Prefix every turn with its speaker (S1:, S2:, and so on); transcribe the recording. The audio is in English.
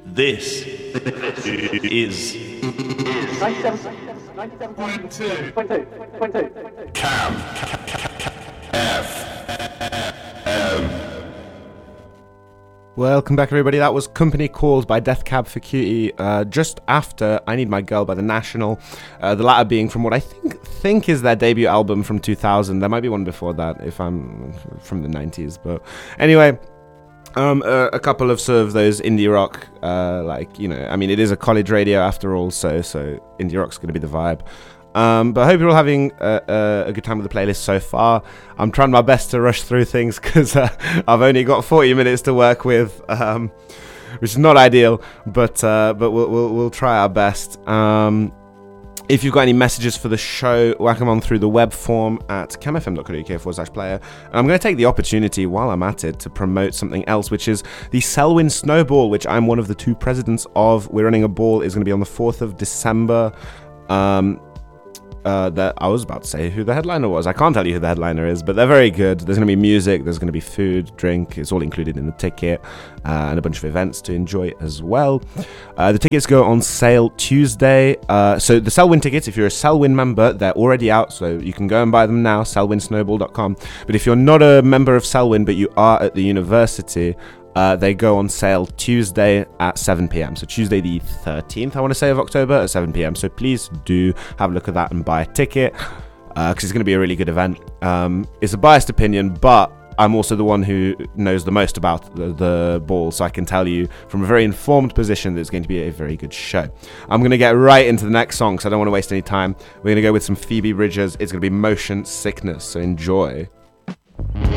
S1: This is
S2: 97.2
S1: Cam F.
S3: Welcome back, everybody. That was Company Calls by Death Cab for Cutie, just after I Need My Girl by The National, the latter being from what I think is their debut album from 2000. There might be one before that if I'm from the 90s, but anyway, a couple of sort of those indie rock, it is a college radio after all, so indie rock's going to be the vibe. But I hope you're all having a good time with the playlist so far. I'm trying my best to rush through things because I've only got 40 minutes to work with, which is not ideal, but we'll try our best. If you've got any messages for the show, whack them on through the web form at camfm.co.uk/player. And I'm going to take the opportunity while I'm at it to promote something else, which is the Selwyn Snowball, which I'm one of the two presidents of. We're running a ball. It's going to be on the 4th of December. That I was about to say who the headliner was. I can't tell you who the headliner is, but they're very good. There's going to be music, there's going to be food, drink. It's all included in the ticket, and a bunch of events to enjoy as well. The tickets go on sale Tuesday. So the Selwyn tickets, if you're a Selwyn member, they're already out, so you can go and buy them now, selwynsnowball.com. But if you're not a member of Selwyn, but you are at the university, they go on sale Tuesday at 7 p.m. So Tuesday the 13th, I want to say, of October at 7 p.m. So please do have a look at that and buy a ticket, because it's going to be a really good event. It's a biased opinion, but I'm also the one who knows the most about the ball, so I can tell you from a very informed position that it's going to be a very good show. I'm going to get right into the next song, so I don't want to waste any time. We're going to go with some Phoebe Bridgers. It's going to be Motion Sickness, so enjoy.